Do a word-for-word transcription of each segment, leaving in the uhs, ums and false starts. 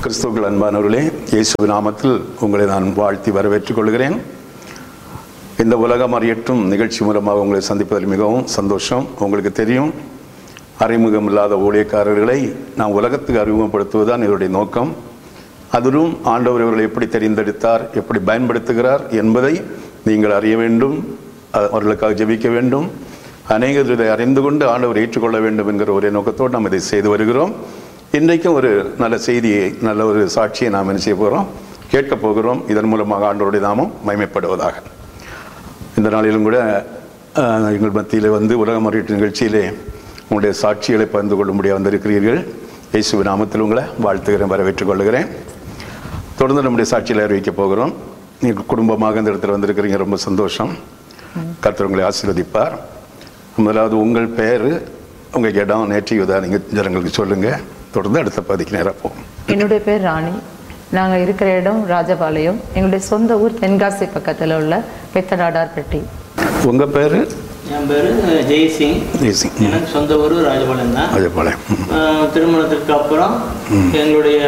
கிறிஸ்துவுக்குள் அன்பானவர்களே, இயேசுவின் நாமத்தில் உங்களை நான் வாழ்த்தி வரவேற்றுக் கொள்கிறேன். இந்த உலகம் அறியட்டும் நிகழ்ச்சி மூலமாக உங்களை சந்திப்பதில் மிகவும் சந்தோஷம். உங்களுக்கு தெரியும், அறிமுகம் இல்லாத ஊழியக்காரர்களை நாம் உலகத்துக்கு அறிமுகப்படுத்துவதுதான் இதனுடைய நோக்கம். அதிலும் ஆண்டவர் இவர்களை எப்படி தெரிந்தெடுத்தார், எப்படி பயன்படுத்துகிறார் என்பதை நீங்கள் அறிய வேண்டும், அவர்களுக்காக ஜெபிக்க வேண்டும். அநேகர் இதை அறிந்து கொண்டு ஆண்டவர் ஏற்றுக்கொள்ள வேண்டும் என்கிற ஒரே நோக்கத்தோடு நாம் இதை செய்து வருகிறோம். இன்றைக்கும் ஒரு நல்ல செய்தியை, நல்ல ஒரு சாட்சியை நாம் என்ன செய்ய போகிறோம், கேட்க போகிறோம். இதன் மூலமாக ஆண்டவருடைய நாமம் மகிமைப்படுவதாக. இந்த நாளிலும் கூட எங்கள் மத்தியில் வந்து உலகம் அறியட்டு நிகழ்ச்சியிலே உங்களுடைய சாட்சிகளை பகிர்ந்து கொள்ளும்படியாக வந்திருக்கிறீர்கள். இயேசுவின் நாமத்தில் உங்களை வாழ்த்துகிறேன், வரவேற்றுக் கொள்கிறேன். தொடர்ந்து நம்முடைய சாட்சியில் அறிவிக்க போகிறோம். நீங்கள் குடும்பமாக இந்த இடத்துல வந்திருக்கிறீங்க, ரொம்ப சந்தோஷம். கர்த்தர் உங்களை ஆசீர்வதிப்பார். முதலாவது உங்கள் பெயர், உங்கள் இடம், நேற்று நீங்கள் ஜனங்களுக்கு சொல்லுங்கள். தொடர்ந்து அடுத்த பதிக்கு நேராக போகும். என்னுடைய பேர் ராணி. நாங்கள் இருக்கிற இடம் ராஜபாளையம். எங்களுடைய சொந்த ஊர் தென்காசி பக்கத்தில் உள்ள பெத்தடாடார்பட்டி. உங்கள் பேர்? என் பேர் ஜெய்சிங். ஜெய்சிங். எனக்கு சொந்த ஊர் ராஜபாளையம் தான். ராஜபாளையம். திருமணத்துக்கு அப்புறம் எங்களுடைய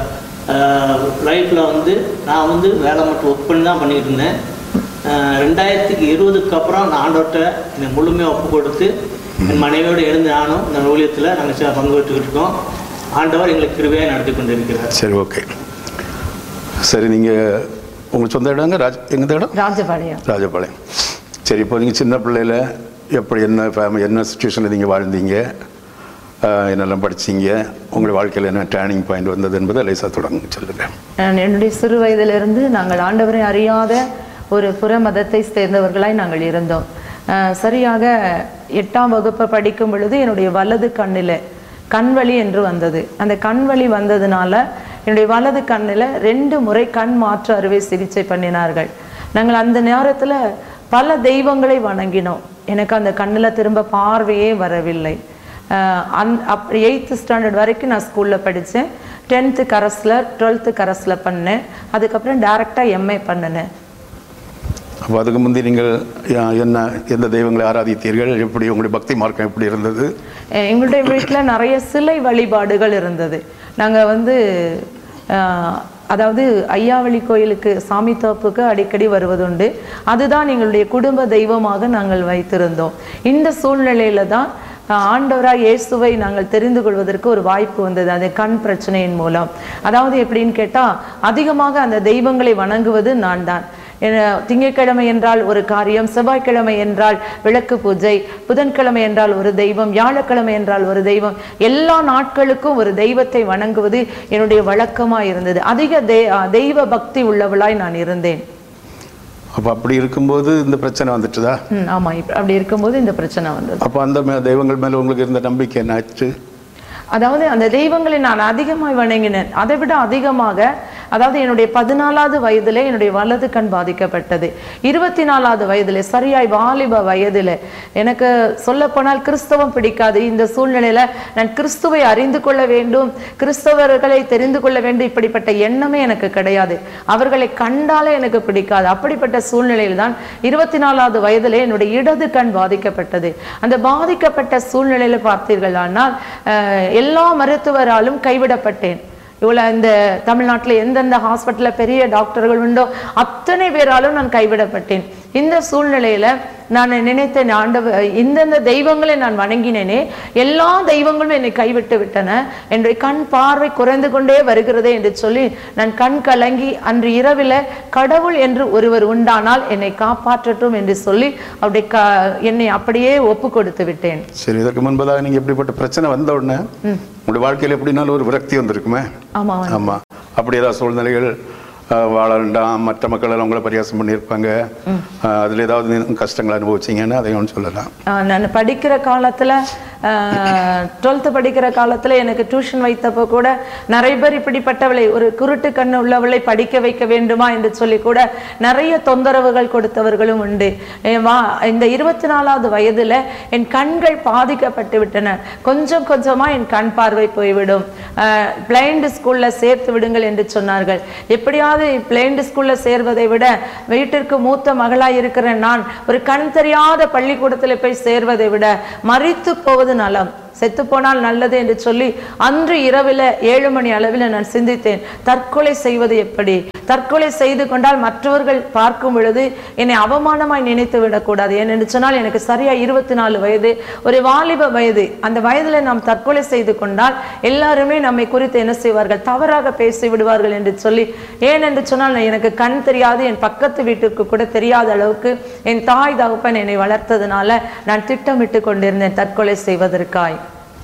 லைஃப்பில் வந்து நான் வந்து வேலை மட்டும் ஒர்க் பண்ணி தான் பண்ணிட்டு இருந்தேன். ரெண்டாயிரத்துக்கு இருபதுக்கு அப்புறம் நான் ஆண்டவர்கிட்ட என்னை முழுமையாக ஒப்பு கொடுத்து என் மனைவியோடு எழுந்து நானும் இந்த ஊழியத்தில் நாங்கள் பங்கு பெற்றுக்கிட்டு இருக்கோம். ஆண்டவர் எங்களுக்கு கிருபையாக நடத்தி கொண்டு இருக்கிறார். சரி, ஓகே. சரி, நீங்கள் உங்களுக்கு சொந்த இடங்க ராஜ் எங்கள் இடம் ராஜபாளையம். ராஜபாளையம். சரி, இப்போ நீங்கள் சின்ன பிள்ளையில் எப்படி, என்ன ஃபேமிலி, என்ன சுச்சுவேஷனில் நீங்கள் வாழ்ந்தீங்க, என்னெல்லாம் படிச்சிங்க, உங்களுடைய வாழ்க்கையில் என்ன டேர்னிங் பாயிண்ட் வந்தது என்பதை லேசாக தொடங்க சொல்லுங்கள். என்னுடைய சிறு வயதிலிருந்து நாங்கள் ஆண்டவரை அறியாத ஒரு புற மதத்தை சேர்ந்தவர்களாய் நாங்கள் இருந்தோம். சரியாக எட்டாம் வகுப்பை படிக்கும் பொழுது என்னுடைய வலது கண்ணில் கண்வலி என்று வந்தது. அந்த கண்வலி வந்ததுனால என்னுடைய வலது கண்ணில் ரெண்டு முறை கண் மாற்று அறுவை சிகிச்சை பண்ணினார்கள். நாங்கள் அந்த நேரத்தில் பல தெய்வங்களை வணங்கினோம். எனக்கு அந்த கண்ணில் திரும்ப பார்வையே வரவில்லை. அந் அப் எயித்து ஸ்டாண்டர்ட் வரைக்கும் நான் ஸ்கூலில் படித்தேன். டென்த்து கரஸில், டுவெல்த்து கரஸில் பண்ணேன். அதுக்கப்புறம் டைரெக்டாக எம்ஏ பண்ணினேன். அப்போ அதுக்கு முந்தி நீங்கள் என்ன, எந்த தெய்வங்களை ஆராதித்தீர்கள், எப்படி உங்களுடைய பக்தி மார்க்கம் எப்படி இருந்தது? எங்களுடைய வீட்டில் நிறைய சிலை வழிபாடுகள் இருந்தது. நாங்கள் வந்து அதாவது ஐயாவளி கோயிலுக்கு, சாமி தோப்புக்கு அடிக்கடி வருவதுண்டு. அதுதான் எங்களுடைய குடும்ப தெய்வமாக நாங்கள் வைத்திருந்தோம். இந்த சூழ்நிலையில தான் ஆண்டவராக இயேசுவை நாங்கள் தெரிந்து கொள்வதற்கு ஒரு வாய்ப்பு வந்தது, அந்த கண் பிரச்சனையின் மூலம். அதாவது எப்படின்னு கேட்டால், அதிகமாக அந்த தெய்வங்களை வணங்குவது நான் தான். திங்கட்கிழமை என்றால் ஒரு காரியம், செவ்வாய்க்கிழமை என்றால் விளக்கு பூஜை, புதன்கிழமை என்றால் ஒரு தெய்வம், வியாழக்கிழமை என்றால் ஒரு தெய்வம். எல்லா நாட்களுக்கும் ஒரு தெய்வத்தை வணங்குவது என்னுடைய வழக்கமாக இருந்தது. அதிக தெய்வ பக்தி உள்ளவளாய் நான் இருந்தேன். அப்போ அப்படி இருக்கும்போது இந்த பிரச்சனை வந்துட்டுதா? ம், ஆமாம். அப்படி இருக்கும்போது இந்த பிரச்சனை வந்தது. அப்போ அந்த தெய்வங்கள் மேலே உங்களுக்கு இருந்த நம்பிக்கை என்னாச்சு? அதாவது அந்த தெய்வங்களை நான் அதிகமாக வணங்கினேன். அதை விட அதிகமாக, அதாவது என்னுடைய பதினாலாவது வயதில் என்னுடைய வலது கண் பாதிக்கப்பட்டது. இருபத்தி நாலாவது வயதில், சரியாய் வாலிப வயதில், எனக்கு சொல்லப்போனால் கிறிஸ்தவம் பிடிக்காது. இந்த சூழ்நிலையில் நான் கிறிஸ்துவை அறிந்து கொள்ள வேண்டும், கிறிஸ்தவர்களை தெரிந்து கொள்ள வேண்டும், இப்படிப்பட்ட எண்ணமே எனக்கு கிடையாது. அவர்களை கண்டாலே எனக்கு பிடிக்காது. அப்படிப்பட்ட சூழ்நிலையில் தான் இருபத்தி நாலாவது வயதில் என்னுடைய இடது கண் பாதிக்கப்பட்டது. அந்த பாதிக்கப்பட்ட சூழ்நிலையில் பார்த்தீர்கள் ஆனால் எல்லா மருத்துவராலும் கைவிடப்பட்டேன். இவ்வளோ இந்த தமிழ்நாட்டில் எந்தெந்த ஹாஸ்பிட்டலில் பெரிய டாக்டர்கள் உண்டோ அத்தனை பேராலும் நான் கைவிடப்பட்டேன். இந்த சூழ்நிலையில் நான் நினைத்தேன், ஆண்டவர் இந்தந்த தெய்வங்களை நான் வணங்கினேனே, எல்லா தெய்வங்களும் என்னை கைவிட்டு விட்டன, என்னுடைய கண் பார்வை குறைந்து கொண்டே வருகிறதே என்று சொல்லி நான் கண் கலங்கி அன்று இரவில் கடவுள் என்று ஒருவர் உண்டானால் என்னை காப்பாற்றட்டும் என்று சொல்லி அப்படி க என்னை அப்படியே ஒப்பு கொடுத்து விட்டேன். சரி, இதற்கு முன்பதாக நீங்கள் எப்படிப்பட்ட பிரச்சனை வந்த உடனே உங்களுடைய வாழ்க்கையில் எப்படினாலும் ஒரு விரக்தி வந்திருக்குமே? ஆமாம் ஆமாம். அப்படி ஏதாவது சூழ்நிலைகள், வாழ வேண்டாம், மற்ற மக்கள் எல்லாம் உங்களை பரியாசம் பண்ணியிருப்பாங்க, அதில் ஏதாவது கஷ்டங்களை அனுபவிச்சிங்கன்னா அதையும் சொல்லலாம். நான் படிக்கிற காலத்தில், டுவெல்த்து படிக்கிற காலத்தில் எனக்கு டியூஷன் வைத்தப்போ கூட நிறைய பேர் இப்படிப்பட்டவளை, ஒரு குருட்டு கண்ணு உள்ளவளை படிக்க வைக்க வேண்டுமா என்று சொல்லி கூட நிறைய தொந்தரவுகள் கொடுத்தவர்களும் உண்டு. இந்த இருபத்தி நாலாவது வயதில் என் கண்கள் பாதிக்கப்பட்டு விட்டன. கொஞ்சம் கொஞ்சமாக என் கண் பார்வை போய்விடும். பிளைண்ட் ஸ்கூலில் சேர்த்து விடுங்கள் என்று சொன்னார்கள். எப்படியாவது பிளைண்ட் ஸ்கூலில் சேர்வதை விட வீட்டிற்கு மூத்த மகளாய் இருக்கிற நான் ஒரு கண் தெரியாத பள்ளிக்கூடத்தில் போய் சேர்வதை விட மறித்து போவது நலம். செத்து போனால் நல்லது என்று சொல்லி அன்று இரவில் ஏழு மணி அளவில் நான் சிந்தித்தேன், தற்கொலை செய்வது எப்படி? தற்கொலை செய்து கொண்டால் மற்றவர்கள் பார்க்கும் பொழுது என்னை அவமானமாய் நினைத்து விடக்கூடாது. ஏனென்று சொன்னால் எனக்கு சரியா இருபத்தி நாலு வயது, ஒரு வாலிப வயது. அந்த வயதில் நாம் தற்கொலை செய்து கொண்டால் எல்லாருமே நம்மை குறித்து என்ன செய்வார்கள்? தவறாக பேசி விடுவார்கள் என்று சொல்லி, ஏனென்று சொன்னால் எனக்கு கண் தெரியாது, என் பக்கத்து வீட்டுக்கு கூட தெரியாத அளவுக்கு என் தாய் தகப்பன் என்னை வளர்த்ததுனால நான் திட்டமிட்டு கொண்டிருந்தேன் தற்கொலை செய்வதற்காய்.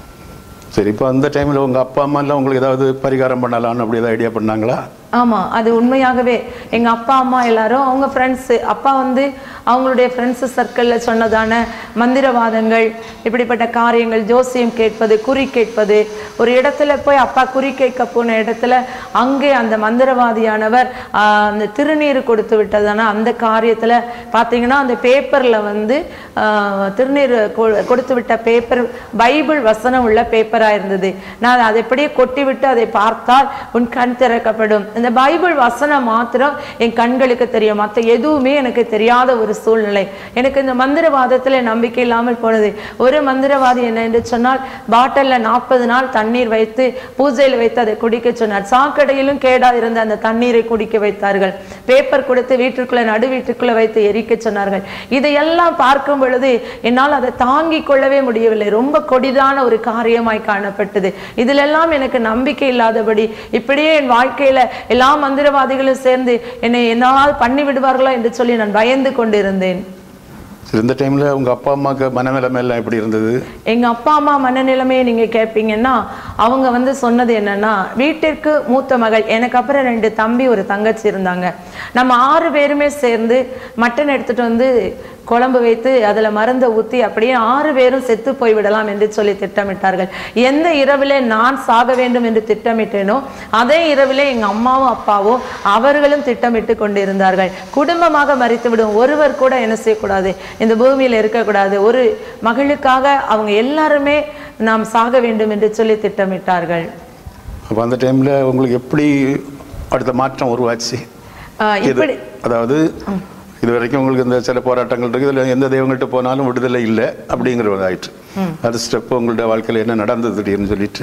சரி, இப்போ அந்த டைமில் உங்கள் அப்பா அம்மா எல்லாம் உங்களுக்கு ஏதாவது பரிகாரம் பண்ணலான்னு அப்படி ஏதாவது ஐடியா பண்ணாங்களா? ஆமாம், அது உண்மையாகவே எங்கள் அப்பா அம்மா எல்லாரும் அவங்க ஃப்ரெண்ட்ஸு, அப்பா வந்து அவங்களுடைய ஃப்ரெண்ட்ஸு சர்க்கிளில் சொன்னதான மந்திரவாதங்கள், இப்படிப்பட்ட காரியங்கள், ஜோசியம் கேட்பது, குறி கேட்பது. ஒரு இடத்துல போய் அப்பா குறி கேட்க போன இடத்துல அங்கே அந்த மந்திரவாதியானவர் அந்த திருநீர் கொடுத்து விட்டதான அந்த காரியத்தில் பார்த்தீங்கன்னா அந்த பேப்பரில் வந்து திருநீர் கொடுத்து விட்ட பேப்பர் பைபிள் வசனம் உள்ள பேப்பராக இருந்தது. நான் அதை எப்படியே கொட்டி விட்டு அதை பார்த்தால் உன் கண் திறக்கப்படும். இந்த பைபிள் வசனம் மாத்திரம் என் கண்களுக்கு தெரியும், மற்ற எதுவுமே எனக்கு தெரியாத ஒரு சூழ்நிலை. எனக்கு இந்த மந்திரவாதத்தில் நம்பிக்கை இல்லாமல் போனது. ஒரு மந்திரவாதி என்ன என்று சொன்னால் பாட்டில்ல நாற்பது நாள் தண்ணீர் வைத்து பூஜையில் வைத்து அதை குடிக்க சொன்னார். சாக்கடையிலும் கேடா இருந்த அந்த தண்ணீரை குடிக்க வைத்தார்கள். பேப்பர் கொடுத்து வீட்டுக்குள்ள நடு வீட்டுக்குள்ள வைத்து எரிக்க சொன்னார்கள். இதையெல்லாம் பார்க்கும் பொழுது என்னால் அதை தாங்கிக் கொள்ளவே முடியவில்லை. ரொம்ப கொடிதான ஒரு காரியமாய் காணப்பட்டது. இதுல எல்லாம் எனக்கு நம்பிக்கை இல்லாதபடி இப்படியே என் வாழ்க்கையில எல்லா மந்திரவாதிகளும் சேர்ந்து என்னை என்னால் பண்ணி விடுவார்களோ என்று சொல்லி நான் பயந்து கொண்டிருந்தேன். இந்த டைம்ல உங்க அப்பா அம்மாக்கு மனநிலைமை எல்லாம் எப்படி இருந்தது? எங்க அப்பா அம்மா மனநிலைமையை நீங்க கேட்பீங்கன்னா அவங்க வந்து சொன்னது என்னன்னா, வீட்டிற்கு மூத்த மகள், எனக்கு அப்புறம் ரெண்டு தம்பி ஒரு தங்கச்சி இருந்தாங்க. நம்ம ஆறு பேருமே சேர்ந்து மட்டன் எடுத்துட்டு வந்து குழம்பு வைத்து அதில் மருந்தை ஊற்றி அப்படியே ஆறு பேரும் செத்து போய்விடலாம் என்று சொல்லி திட்டமிட்டார்கள். எந்த இரவிலே நான் சாக வேண்டும் என்று திட்டமிட்டேனோ அதே இரவிலே எங்கள் அம்மாவும் அப்பாவும் அவர்களும் திட்டமிட்டு கொண்டிருந்தார்கள். குடும்பமாக மறித்து விடும், ஒருவர் கூட என்ன செய்யக்கூடாது, இந்த பூமியில் இருக்கக்கூடாது. ஒரு மகளுக்காக அவங்க எல்லாருமே நாம் சாக வேண்டும் என்று சொல்லி திட்டமிட்டார்கள். அப்போ அந்த டைமில் உங்களுக்கு எப்படி அடுத்த மாற்றம் உருவாச்சு? இப்படி அதாவது இது வரைக்கும் உங்களுக்கு இந்த சில போராட்டங்கள் இருக்கு, இதில் எந்த தெய்வங்கள்ட்ட போனாலும் விடுதலை இல்லை அப்படிங்கிறது ஆயிடுச்சு. அது ஸ்டெப் உங்களுடைய வாழ்க்கையில் என்ன நடந்தது திடீர்னு சொல்லிட்டு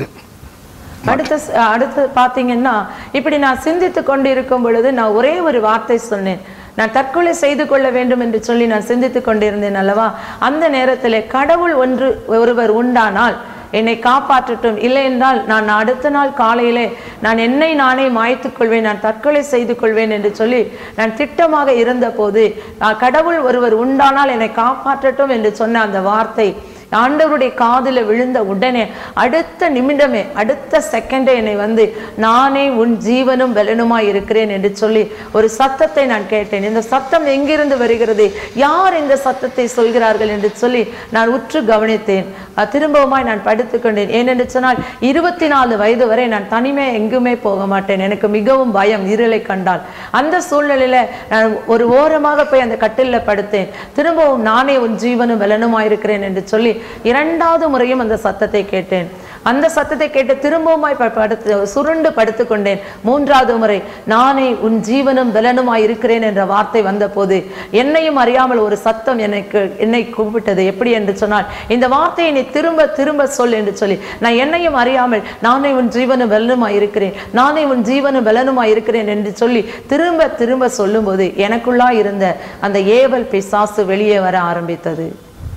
அடுத்த அடுத்து பார்த்தீங்கன்னா, இப்படி நான் சிந்தித்து கொண்டு இருக்கும் பொழுது நான் ஒரே ஒரு வார்த்தை சொன்னேன், நான் தற்கொலை செய்து கொள்ள வேண்டும் என்று சொல்லி நான் சிந்தித்து கொண்டிருந்தேன் அல்லவா. அந்த நேரத்தில் கடவுள் ஒன்று ஒருவர் உண்டானால் என்னை காப்பாற்றட்டும், இல்லை என்றால் நான் அடுத்த நாள் காலையிலே நான் என்னை நானே மாய்த்துக் கொள்வேன், நான் தற்கொலை செய்து கொள்வேன் என்று சொல்லி நான் திட்டமாக இருந்த போது கடவுள் ஒருவர் உண்டானால் என்னை காப்பாற்றட்டும் என்று சொன்ன அந்த வார்த்தை ஆண்டவருடைய காதில் விழுந்த உடனே அடுத்த நிமிடமே அடுத்த செகண்டே என்னை வந்து நானே உன் ஜீவனும் பலனுமாய் இருக்கிறேன் என்று சொல்லி ஒரு சத்தத்தை நான் கேட்டேன். இந்த சத்தம் எங்கிருந்து வருகிறது, யார் இந்த சத்தத்தை சொல்கிறார்கள் என்று சொல்லி நான் உற்று கவனித்தேன். திரும்பவுமாய் நான் படுத்துக்கொண்டேன். ஏனென்று சொன்னால் இருபத்தி நாலு வயது வரை நான் தனிமே எங்குமே போக மாட்டேன். எனக்கு மிகவும் பயம் இருளை கண்டால். அந்த சூழ்நிலையில நான் ஒரு ஓரமாக போய் அந்த கட்டிலில் படுத்தேன். திரும்பவும் நானே உன் ஜீவனும் பலனுமாய் இருக்கிறேன் என்று சொல்லி இரண்டாவது முறையும் அந்த சத்தத்தை கேட்டேன். அந்த சத்தத்தை கேட்டு திரும்பவுமாய் படுத்து சுருண்டு படுத்துக்கொண்டேன். மூன்றாவது முறை நானே உன் ஜீவனும் பலனுமாய் இருக்கிறேன் என்ற வார்த்தை வந்த போது என்னையும் அறியாமல் ஒரு சத்தம் எனக்கு என்னை கூப்பிட்டது. எப்படி என்று சொன்னால், இந்த வார்த்தையை நீ திரும்ப திரும்ப சொல் என்று சொல்லி நான் என்னையும் அறியாமல் நானே உன் ஜீவனும் பலனுமாய் இருக்கிறேன், நானே உன் ஜீவனும் பலனுமாய் இருக்கிறேன் என்று சொல்லி திரும்ப திரும்ப சொல்லும் போது எனக்குள்ளா இருந்த அந்த ஏவல் பிசாசு வெளியே வர ஆரம்பித்தது.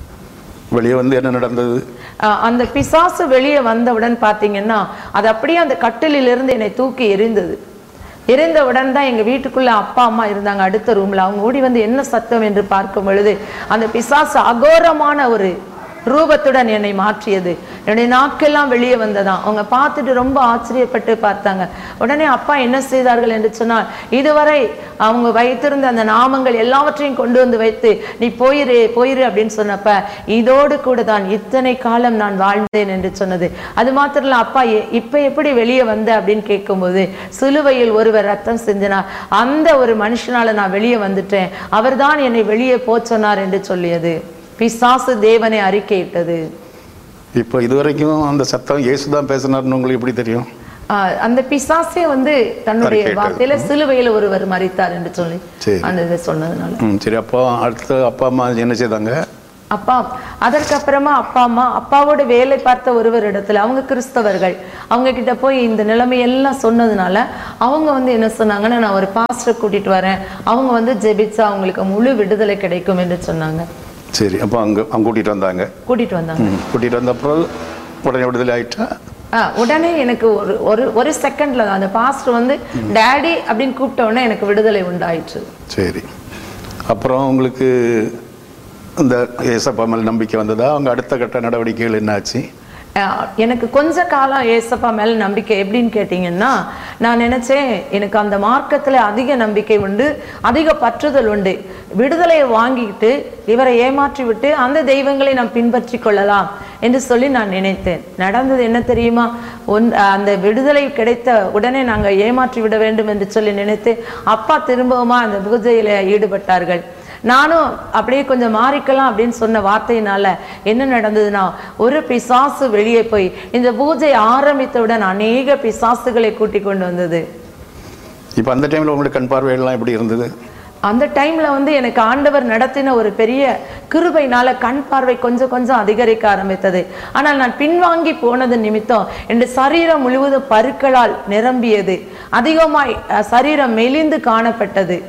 வெளியே வந்து என்ன நடந்தது? அந்த பிசாசு வெளியே வந்தவுடன் பார்த்தீங்கன்னா அது அப்படியே அந்த கட்டிலிருந்து என்னை தூக்கி எரிந்தது. எரிந்தவுடன் தான் எங்கள் வீட்டுக்குள்ள அப்பா அம்மா இருந்தாங்க அடுத்த ரூம்ல. அவங்க ஓடி வந்து என்ன சத்தம் என்று பார்க்கும் பொழுது அந்த பிசாசு அகோரமான ஒரு ரூபத்துடன் என்னை மாற்றியது. என்னுடைய நாக்கெல்லாம் வெளியே வந்ததான். அவங்க பார்த்துட்டு ரொம்ப ஆச்சரியப்பட்டு பார்த்தாங்க. உடனே அப்பா என்ன செய்தார்கள் என்று சொன்னால், இதுவரை அவங்க வைத்திருந்த அந்த நாமங்கள் எல்லாவற்றையும் கொண்டு வந்து வைத்து நீ போயிரு போயிரு அப்படின்னு சொன்னப்ப இதோடு கூட தான் இத்தனை காலம் நான் வாழ்ந்தேன் என்று சொன்னது. அது மாத்திரம் இல்ல, அப்பா இப்ப எப்படி வெளியே வந்த அப்படின்னு கேட்கும்போது, சிலுவையில் ஒருவர் ரத்தம் சிந்தினார், அந்த ஒரு மனுஷனால நான் வெளியே வந்துட்டேன், அவர் தான் என்னை வெளியே போ சொன்னார் என்று சொல்லியது. பிசாசு தேவனை அறிக்கையிட்டது. இப்போ இதுவரைக்கும் அந்த சத்தம் இயேசுதான் பேசினார்னு உங்களுக்கு எப்படி தெரியும்? அந்த பிசாசே வந்து தன்னுடைய வார்த்தையில சிலுவையில் ஒருவர் மரித்தார் என்று சொல்லி அந்த இதை சொன்னதுனால. சரி, அப்போ அடுத்து அப்பா அம்மா என்ன செய்தாங்க? அப்பா அதற்கப்புறமா அப்பா அம்மா அப்பாவோட வேலை பார்த்த ஒருவர் இடத்துல அவங்க கிறிஸ்தவர்கள் அவங்க கிட்ட போய் இந்த நிலைமையெல்லாம் சொன்னதுனால அவங்க வந்து என்ன சொன்னாங்கன்னா, நான் ஒரு பாஸ்டர் கூட்டிட்டு வரேன், அவங்க வந்து ஜெபிச்சா அவங்களுக்கு முழு விடுதலை கிடைக்கும் என்று சொன்னாங்க. சரி, அப்போ அங்கே அவங்க கூட்டிகிட்டு வந்தாங்க கூட்டிட்டு வந்தாங்க கூட்டிகிட்டு வந்த அப்புறம் உடனே விடுதலை ஆயிட்டா? ஆ உடனே எனக்கு ஒரு ஒரு ஒரு செகண்ட்ல தான் அந்த பாஸ்டர் வந்து டேடி அப்படின்னு கூப்பிட்ட உடனே எனக்கு விடுதலை உண்டாயிற்று. சரி, அப்புறம் உங்களுக்கு இந்த ஏசப்பா மேல் நம்பிக்கை வந்ததா? அவங்க அடுத்த கட்ட நடவடிக்கைகள் என்னாச்சு? எனக்கு கொஞ்ச காலம் ஏசப்பா மேல நம்பிக்கை எப்படின்னு கேட்டீங்கன்னா, நான் நினைச்சேன் எனக்கு அந்த மார்க்கத்துல அதிக நம்பிக்கை உண்டு, அதிக பற்றுதல் உண்டு, விடுதலையை வாங்கிட்டு இவரை ஏமாற்றி விட்டு அந்த தெய்வங்களை நாம் பின்பற்றி கொள்ளலாம் என்று சொல்லி நான் நினைத்தேன். நடந்தது என்ன தெரியுமா? ஒன் அந்த விடுதலை கிடைத்த உடனே நாங்கள் ஏமாற்றி விட வேண்டும் என்று சொல்லி நினைத்து அப்பா திரும்பவுமா அந்த பூஜையில ஈடுபட்டார்கள். நானும் அப்படியே கொஞ்சம் மாறிக்கலாம் அப்படின்னு சொன்ன வார்த்தையினால என்ன நடந்ததுன்னா, ஒரு பிசாசு வெளியே போய் இந்த பூஜை ஆரம்பித்தவுடன் அநேக பிசாசுகளை கூட்டி கொண்டு வந்தது. இப்போ அந்த டைம்ல உங்களுக்கு கண் பார்வையெல்லாம் எப்படி இருந்தது? அந்த டைம்ல வந்து எனக்கு ஆண்டவர் நடத்தின ஒரு பெரிய கிருபையினால கண் பார்வை கொஞ்சம் கொஞ்சம் அதிகரிக்க ஆரம்பித்தது. ஆனால் நான் பின்வாங்கி போனது நிமித்தம் என் சரீரம் முழுவதும் பருக்களால் நிரம்பியது, அதிகமாய் சரீரம் மெலிந்து காணப்பட்டது.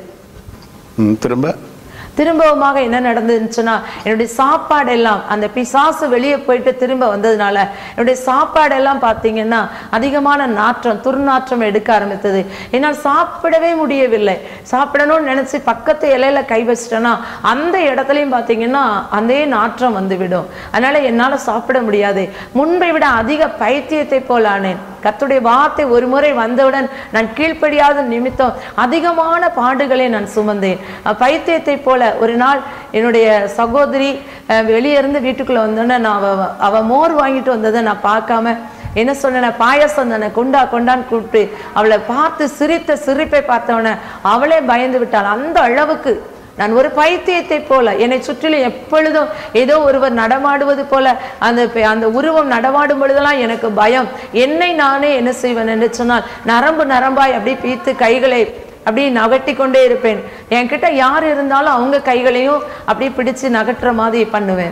திரும்ப திரும்பவுமாக என்ன நடந்துச்சுன்னா, என்னுடைய சாப்பாடு எல்லாம் அந்த பிசாசு வெளியே போயிட்டு திரும்ப வந்ததுனால என்னுடைய சாப்பாடு எல்லாம் பார்த்தீங்கன்னா அதிகமான நாற்றம், துர்நாற்றம் எடுக்க ஆரம்பித்தது. என்னால் சாப்பிடவே முடியவில்லை. சாப்பிடணும்னு நினைச்சு பக்கத்து இலையில கை வச்சிட்டேன்னா அந்த இடத்துலையும் பார்த்தீங்கன்னா அதே நாற்றம் வந்துவிடும். அதனால என்னால் சாப்பிட முடியாது. முன்பை விட அதிக பைத்தியத்தை போல் ஆனேன். கர்த்தருடைய வார்த்தை ஒரு முறை வந்தவுடன் நான் கீழ்ப்படியாத நிமித்தம் அதிகமான பாடுகளை நான் சுமந்தேன். பைத்தியத்தை போல ஒரு நாள் என்னுடைய சகோதரி வெளியே இருந்து வீட்டுக்குள்ள வந்தோன்னே நான் அவ அவ மோர் வாங்கிட்டு வந்ததை நான் பார்க்காம என்ன சொன்ன, பாயசம் தானே கொண்டா கொண்டான்னு கூப்பிட்டு அவளை பார்த்து சிரித்த சிரிப்பை பார்த்தவன அவளே பயந்து விட்டாள். அந்த அளவுக்கு நான் ஒரு பைத்தியத்தை போல என்னை சுற்றிலும் எப்பொழுதும் ஏதோ ஒருவர் நடமாடுவது போல அந்த அந்த உருவம் நடமாடும் பொழுதெல்லாம் எனக்கு பயம். என்னை நானே என்ன செய்வேன் என்று சொன்னால் நரம்பு நரம்பாய் அப்படி பீத்து கைகளை அப்படி நகட்டி கொண்டே இருப்பேன். என்கிட்ட யார் இருந்தாலும் அவங்க கைகளையும் அப்படி பிடிச்சு நகட்டுற மாதிரி பண்ணுவேன்.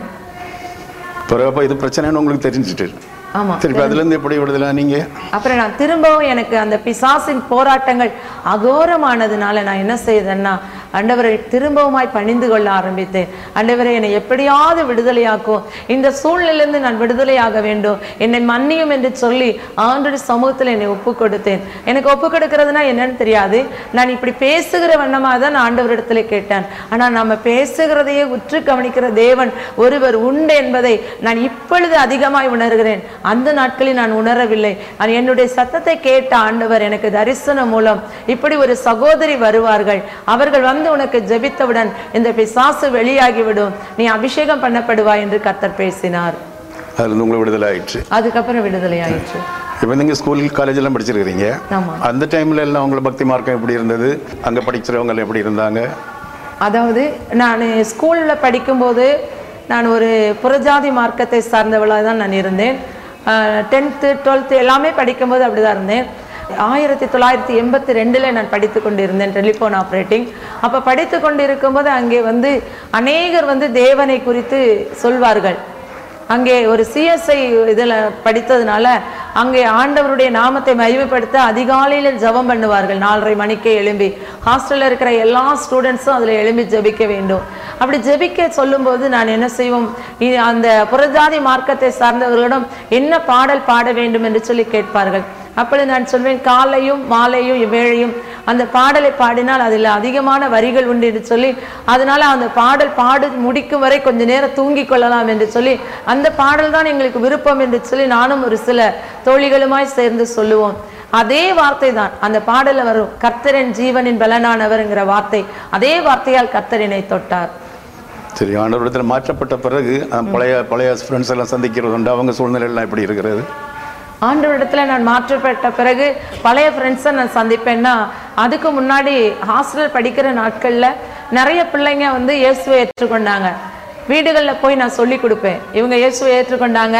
இது பிரச்சனைன்னு உங்களுக்கு தெரிஞ்சுட்டு ஆமா, திருப்பி அதுல இருந்து எப்படி விடுதலை நீங்க? அப்புறம் நான் திரும்பவும் எனக்கு அந்த பிசாசின் போராட்டங்கள் அகோரமானதுனால நான் என்ன செய்தேன்னா, ஆண்டவரை திரும்பவுமாய் பணிந்து கொள்ள ஆரம்பித்தேன். ஆண்டவரை என்னை எப்படியாவது விடுதலையாக்கும், இந்த சூழ்நிலையிலிருந்து நான் விடுதலையாக வேண்டும், என்னை மன்னியும் என்று சொல்லி ஆண்டவருடைய சமூகத்தில் என்னை ஒப்பு கொடுத்தேன். எனக்கு ஒப்பு கொடுக்கறதுனா என்னன்னு தெரியாது. நான் இப்படி பேசுகிற வண்ணமாக தான் நான் ஆண்டவரிடத்துல கேட்டேன். ஆனால் நம்ம பேசுகிறதையே உற்று கவனிக்கிற தேவன் ஒருவர் உண்டு என்பதை நான் இப்பொழுது அதிகமாய் உணர்கிறேன். அந்த நாட்களில் நான் உணரவில்லை. என்னுடைய சத்தத்தை கேட்ட ஆண்டவர் எனக்கு தரிசனம் மூலம் இப்படி ஒரு சகோதரி வருவார்கள், அவர்கள் வந்து உனக்கு ஜெபித்தவுடன் இந்த பிசாசு வெளியாகிவிடும், நீ அபிஷேகம் பண்ணப்படுவாய் என்று கர்த்தர் பேசினார். அதுல உங்களுக்கு விடுதலை ஆயிடுச்சு. அதுக்கப்புறம் விடுதலை ஆயிடுச்சு. இப்போ நீங்க ஸ்கூல் காலேஜ் எல்லாம் படிச்சிருக்கீங்க. அந்த டைம்ல எல்லாம் உங்களுக்கு பக்தி மார்க்கம் எப்படி இருந்தது? அங்க படிக்கிறவங்க எப்படி இருந்தாங்க? அதாவது நான் ஸ்கூல்ல படிக்கும்போது நான் ஒரு புறஜாதி மார்க்கத்தை சார்ந்தவளாக தான் நான் இருந்தேன். டென்த்து டுவெல்த்து எல்லாமே படிக்கும்போது அப்படிதான் இருந்தேன். ஆயிரத்தி தொள்ளாயிரத்தி எண்பத்தி ரெண்டுல நான் படித்து கொண்டு இருந்தேன் டெலிஃபோன் ஆப்ரேட்டிங். அப்போ படித்து கொண்டு இருக்கும்போது அங்கே வந்து அநேகர் வந்து தேவனை குறித்து சொல்வார்கள். அங்கே ஒரு சிஎஸ்ஐ இதில் படித்ததுனால அங்கே ஆண்டவருடைய நாமத்தை மகிமைப்படுத்த அதிகாலையில் ஜெபம் பண்ணுவார்கள். நாலரை மணிக்கே எழும்பி ஹாஸ்டலில் இருக்கிற எல்லா ஸ்டூடெண்ட்ஸும் அதில் எழும்பி ஜெபிக்க வேண்டும். அப்படி ஜெபிக்க சொல்லும்போது நான் என்ன செய்வோம், அந்த புறஜாதி மார்க்கத்தை சார்ந்தவர்களிடம் என்ன பாடல் பாட வேண்டும் என்று சொல்லி கேட்பார்கள். அப்படி நான் சொல்வேன், காலையும் மாலையும் வேளையும் அந்த பாடலை பாடினால் அதில் அதிகமான வரிகள் உண்டு என்று சொல்லி, அதனால அந்த பாடல் பாடு முடிக்கும் வரை கொஞ்ச நேரம் தூங்கி கொள்ளலாம் என்று சொல்லி அந்த பாடல் தான் எங்களுக்கு விருப்பம் என்று சொல்லி நானும் ஒரு சில தோழிகளுமாய் சேர்ந்து சொல்லுவோம். அதே வார்த்தை தான் அந்த பாடல வரும், கர்த்தரின் ஜீவனின் பலனானவர்ங்கிற வார்த்தை. அதே வார்த்தையால் கர்த்தரினை தொட்டார். சரி, ஆண்டவரிடத்தில் மாற்றப்பட்ட பிறகு பழைய பழைய ஃப்ரெண்ட்ஸ் எல்லாம் சந்திக்கிறது உண்டு. அவங்க சூழ்நிலை எல்லாம் எப்படி இருக்கிறது? ஆண்டவரிடத்துல நான் மாற்றப்பட்ட பிறகு பழைய ஃப்ரெண்ட்ஸை நான் சந்திப்பேன்னா, அதுக்கு முன்னாடி ஹாஸ்டல் படிக்கிற நாட்களில் நிறைய பிள்ளைங்க வந்து இயேசுவை ஏற்றுக்கொண்டாங்க. வீடுகளில் போய் நான் சொல்லி கொடுப்பேன், இவங்க இயேசுவை ஏற்றுக்கொண்டாங்க,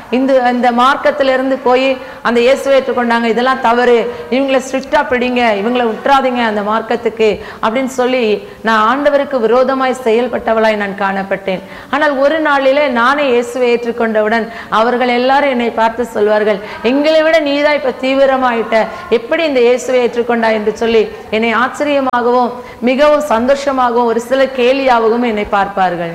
இந்த இந்த மார்க்கத்திலிருந்து போய் அந்த இயேசுவை ஏற்றுக்கொண்டாங்க, இதெல்லாம் தவறு, இவங்களை ஸ்ட்ரிக்டா பிடிங்க, இவங்களை விட்டுறாதீங்க அந்த மார்க்கத்துக்கு அப்படின்னு சொல்லி நான் ஆண்டவருக்கு விரோதமாய் செயல்பட்டவளாய் நான் காணப்பட்டேன். ஆனால் ஒரு நாளிலே நானே இயேசுவை ஏற்றுக்கொண்டவுடன் அவர்கள் எல்லாரும் என்னை பார்த்து சொல்வார்கள், எங்களை விட நீதான் இப்ப தீவிரமாயிட்ட, எப்படி இந்த இயேசுவை ஏற்றுக்கொண்டா என்று சொல்லி என்னை ஆச்சரியமாகவும் மிகவும் சந்தோஷமாகவும் ஒரு சில கேலியாகவும் என்னை பார்ப்பார்கள்.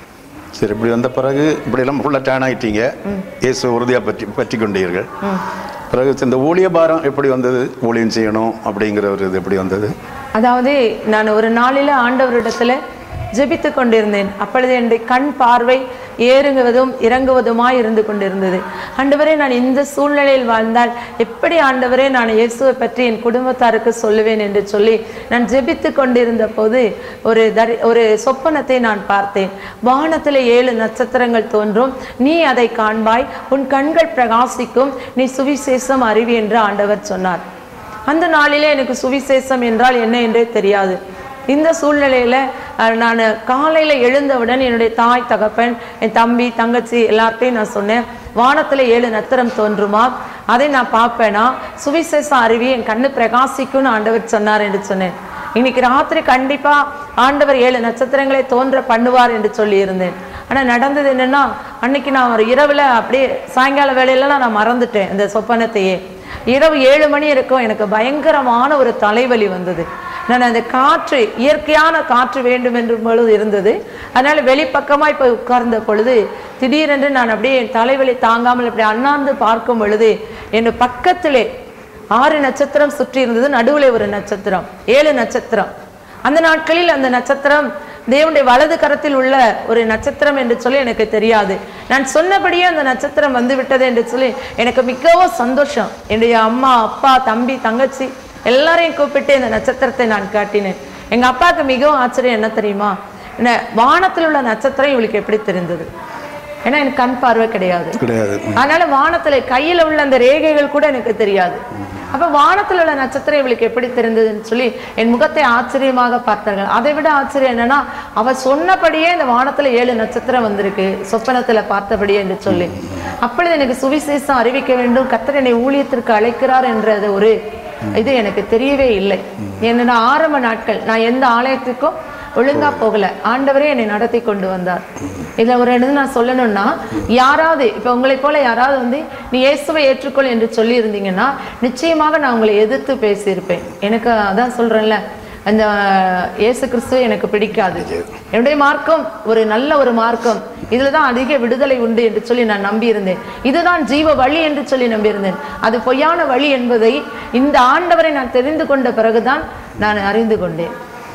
சரி, இப்படி வந்த பிறகு இப்படி எல்லாம் ஃபுல்லாக டேன் ஆகிட்டீங்க, இயேசு உறுதியாக பற்றி பற்றி கொண்டீர்கள். பிறகு இந்த ஊழிய பாரம் எப்படி வந்தது? ஊழியம் செய்யணும் அப்படிங்கிற ஒரு இது எப்படி வந்தது? அதாவது நான் ஒரு நாளில ஆண்டவரிடத்துல ஜெபித்து கொண்டிருந்தேன். அப்பொழுது என்னுடைய கண் பார்வை ஏறுவதும் இறங்குவதுமாய் இருந்து கொண்டிருந்தது. ஆண்டவரே, நான் இந்த சூழ்நிலையில் வாழ்ந்தால் எப்படி ஆண்டவரே நான் இயேசுவை பற்றி என் குடும்பத்தாருக்கு சொல்லுவேன் என்று சொல்லி நான் ஜெபித்து கொண்டிருந்த போது ஒரு தரி ஒரு சொப்பனத்தை நான் பார்த்தேன். வானத்தில் ஏழு நட்சத்திரங்கள் தோன்றும், நீ அதை காண்பாய், உன் கண்கள் பிரகாசிக்கும், நீ சுவிசேஷம் அறிவி என்று ஆண்டவர் சொன்னார். அந்த நாளிலே எனக்கு சுவிசேஷம் என்றால் என்ன என்றே தெரியாது. இந்த சூழ்நிலையில நான் காலையில எழுந்தவுடன் என்னுடைய தாய் தகப்பன், என் தம்பி தங்கச்சி எல்லார்ட்டையும் நான் சொன்னேன், வானத்துல ஏழு நட்சத்திரம் தோன்றுமா, அதை நான் பார்ப்பேனா, சுவிசேஷம் அறிவி, என் கண்ணு பிரகாசிக்கும்னு ஆண்டவர் சொன்னார் என்று சொன்னேன். இன்னைக்கு ராத்திரி கண்டிப்பா ஆண்டவர் ஏழு நட்சத்திரங்களை தோன்ற பண்ணுவார் என்று சொல்லி இருந்தேன். ஆனா நடந்தது என்னன்னா, அன்னைக்கு நான் ஒரு இரவுல அப்படியே சாயங்கால வேலையில நான் மறந்துட்டேன் இந்த சொப்பனத்தையே. இரவு ஏழு மணி இருக்கும், எனக்கு பயங்கரமான ஒரு தலைவலி வந்தது. நான் அந்த காற்று, இயற்கையான காற்று வேண்டும் என்று பொழுது இருந்தது. அதனால வெளிப்பக்கமாய் போய் உட்கார்ந்த பொழுது திடீரென்று நான் அப்படியே என் தலைவலி தாங்காமல் அப்படி அண்ணாந்து பார்க்கும் பொழுது என் பக்கத்திலே ஆறு நட்சத்திரம் சுற்றி இருந்தது, நடுவில் ஒரு நட்சத்திரம், ஏழு நட்சத்திரம். அந்த நாட்களில் அந்த நட்சத்திரம் தேவனுடைய வலது கரத்தில் உள்ள ஒரு நட்சத்திரம் என்று சொல்லி எனக்கு தெரியாது. நான் சொன்னபடியே அந்த நட்சத்திரம் வந்து விட்டது என்று சொல்லி எனக்கு மிகவும் சந்தோஷம். என்னுடைய அம்மா, அப்பா, தம்பி, தங்கச்சி எல்லாரையும் கூப்பிட்டு இந்த நட்சத்திரத்தை நான் காட்டினேன். எங்க அப்பாவுக்கு மிகவும் ஆச்சரியம் என்ன தெரியுமா, என்ன வானத்தில் உள்ள நட்சத்திரம் இவளுக்கு எப்படி தெரிந்தது? ஏன்னா எனக்கு கண் பார்வை கிடையாது. அதனால வானத்துல கையில உள்ள அந்த ரேகைகள் கூட எனக்கு தெரியாது. அப்ப வானத்துல உள்ள நட்சத்திரம் இவளுக்கு எப்படி தெரிந்ததுன்னு சொல்லி என் முகத்தை ஆச்சரியமாக பார்த்தார்கள். அதை விட ஆச்சரியம் என்னன்னா, அவ சொன்னபடியே இந்த வானத்துல ஏழு நட்சத்திரம் வந்திருக்கு, சொப்பனத்துல பார்த்தபடியே என்று சொல்லி. அப்பொழுது எனக்கு சுவிசேஷம் அறிவிக்க வேண்டும், கர்த்தர் என்னை ஊழியத்திற்கு அழைக்கிறார் என்றது ஒரு இது எனக்கு தெரியவே இல்லை. என்னன்னா ஆரம்ப நாட்கள் நான் எந்த ஆலயத்துக்கும் ஒழுங்கா போகல, ஆண்டவரே என்னை நடத்தி கொண்டு வந்தார். இதுல ஒரு இடத்துல நான் சொல்லணும்னா, யாராவது இப்ப உங்களை போல யாராவது வந்து நீ இயேசுவை ஏற்றுக்கொள் என்று சொல்லி இருந்தீங்கன்னா நிச்சயமாக நான் உங்களை எதிர்த்து பேசியிருப்பேன். எனக்கு அதான் சொல்றேன்ல, அந்த இயேசு கிறிஸ்துவை எனக்கு பிடிக்காது, என்னுடைய மார்க்கம் ஒரு நல்ல ஒரு மார்க்கம், இதுலதான் அதிக விடுதலை உண்டு என்று சொல்லி நான் நம்பி இருந்தேன். இதுதான் ஜீவ வழி என்று சொல்லி நம்பியிருந்தேன். அது பொய்யான வழி என்பதை இந்த ஆண்டவரை நான் தெரிந்து கொண்ட பிறகுதான் நான் அறிந்து கொண்டேன்.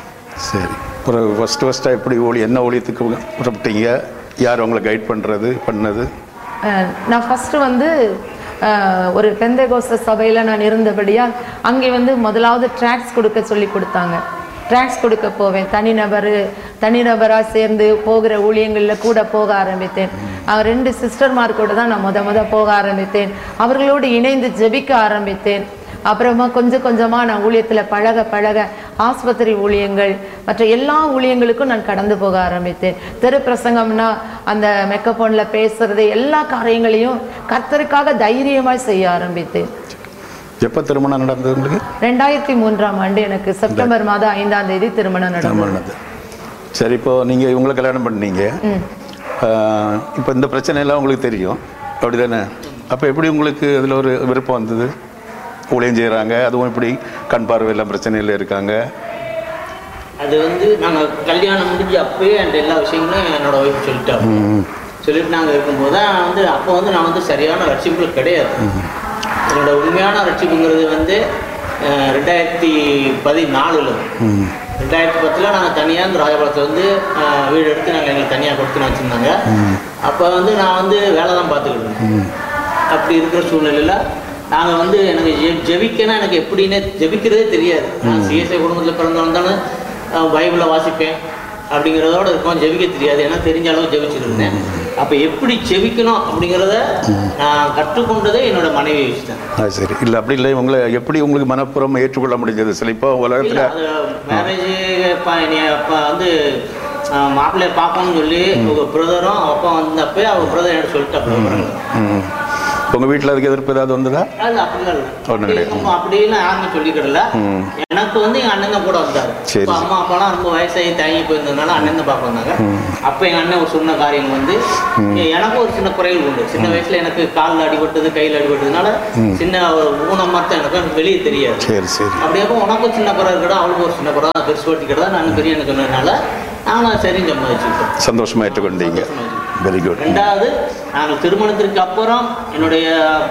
சரி, அப்புறம் ஃபஸ்ட்டு ஃபஸ்ட்டாக எப்படி ஊழி என்ன ஊழியத்துக்கு புறப்பட்டீங்க? யார் உங்களை கைட் பண்ணுறது பண்ணது? நான் ஃபஸ்ட்டு வந்து ஒரு பெந்தேகோஸ்த சபையில் நான் இருந்தபடியால் அங்கே வந்து முதலாவது ட்ராக்ஸ் கொடுக்க சொல்லி கொடுத்தாங்க. ட்ராக்ஸ் கொடுக்க போவேன், தனிநபர் தனிநபராக சேர்ந்து போகிற ஊழியங்களில் கூட போக ஆரம்பித்தேன். ரெண்டு சிஸ்டர்மார் கூட தான் நான் முத முத போக ஆரம்பித்தேன். அவர்களோடு இணைந்து ஜெபிக்க ஆரம்பித்தேன். அப்புறமா கொஞ்சம் கொஞ்சமாக நான் ஊழியத்தில் பழக பழக ஆஸ்பத்திரி ஊழியங்கள் மற்ற எல்லா ஊழியங்களுக்கும் நான் கடந்து போக ஆரம்பித்தேன். தெரு பிரசங்கம்னா அந்த மெக்கபோனில் பேசுறது எல்லா காரியங்களையும் கர்த்தருக்காக தைரியமாய் செய்ய ஆரம்பித்தேன். எப்போ திருமணம் நடந்தது உங்களுக்கு? ரெண்டாயிரத்தி மூன்றாம் ஆண்டு எனக்கு செப்டம்பர் மாதம் ஐந்தாம் தேதி திருமணம் நடந்தது. சரி, இப்போ நீங்கள் இவங்களை கல்யாணம் பண்ணீங்க, இப்போ இந்த பிரச்சனையெல்லாம் உங்களுக்கு தெரியும் அப்படி தானே? அப்போ எப்படி உங்களுக்கு அதில் ஒரு விருப்பம் வந்தது? ஊழியம் செய்கிறாங்க, அதுவும் இப்படி கண் பார்வையெல்லாம் பிரச்சனையில் இருக்காங்க. அது வந்து நாங்கள் கல்யாணம் முடிஞ்சு அப்போயே அந்த எல்லா விஷயங்களும் என்னோட ஒய்ஃப் சொல்லிட்டாங்க. சொல்லிட்டு நாங்கள் இருக்கும்போது தான் வந்து அப்போ வந்து நான் வந்து சரியான ரட்சிப்பு கிடையாது. என்னோட உண்மையான ரட்சிப்புங்கிறது வந்து ரெண்டாயிரத்தி பதினாலில் ரெண்டாயிரத்தி பத்தில் நாங்கள் தனியாக இந்த ராஜபாளத்தில் வந்து வீடு எடுத்து நாங்கள் எங்களுக்கு தனியாக கொடுத்துன்னு வச்சுருந்தாங்க. அப்போ வந்து நான் வந்து வேலை தான் பார்த்துக்கிட்டேன். அப்படி இருக்கிற சூழ்நிலையில் நாங்கள் வந்து எனக்கு ஜெ ஜெபிக்கனா எனக்கு எப்படின்னே ஜெபிக்கிறதே தெரியாது. நான் சிஎஸ்ஐ குடும்பத்தில் பிறந்து வந்தாலும் பைபிளை வாசிப்பேன் அப்படிங்கிறதோடு இருக்கும், ஜெபிக்க தெரியாது. ஏன்னா தெரிஞ்ச அளவு ஜெபிச்சுட்டு இருந்தேன். அப்போ எப்படி ஜெபிக்கணும் அப்படிங்கிறத நான் கற்றுக்கொண்டதே என்னோட மனைவி வச்சுட்டேன். சரி, இல்லை அப்படி இல்லை, உங்களை எப்படி உங்களுக்கு மனப்புறம் ஏற்றுக்கொள்ள முடிஞ்சது? சில இப்போ உலகத்தில் மேரேஜ் இப்போ அப்போ வந்து மாப்பிள்ளைய பார்க்கணும்னு சொல்லி உங்க பிரதரும் அப்பா வந்தப்ப அவங்க பிரதர் என்ன சொல்லிட்டு உங்க வீட்டில் அதுக்கு எதிர்ப்பு ஏதாவது வந்ததா? அது அப்படிலாம் இல்லை, அப்படிலாம் யாருமே சொல்லிக்கிடல. எனக்கு வந்து எங்க அண்ணன் தான் கூட வந்தாரு. அம்மா அப்பாலாம் ரொம்ப வயசாகி தயங்கி போயிருந்ததுனால அண்ணன் தான் பார்க்க வந்தாங்க. அப்ப எங்க அண்ணன் ஒரு சொன்ன காரியம் வந்து எனக்கு ஒரு சின்ன குறைகள் உண்டு. சின்ன வயசுல எனக்கு காலில் அடிபட்டது கையில் அடிபட்டதுனால சின்ன ஒரு ஊனம் மாதிரி எனக்கு வெளியே தெரியாது. அப்படியப்போ உனக்கும் சின்ன குறை இருக்கடா, அவளுக்கு ஒரு சின்ன குறை பெருசு ஓட்டிக்கிறதா நான் பெரிய என்ன சொன்னதுனால நானும் சரின்னு சம்பாதிச்சுக்கிட்டேன். சந்தோஷமா ஏற்றுக்கொண்டீங்க. Very good. ரெண்டாவது நாங்கள் திருமணத்திற்கு அப்புறம் என்னுடைய